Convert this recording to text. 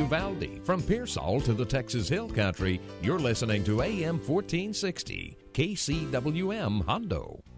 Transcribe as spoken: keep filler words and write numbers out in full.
Uvalde. From Pearsall to the Texas Hill Country, you're listening to A M fourteen sixty, K C W M Hondo.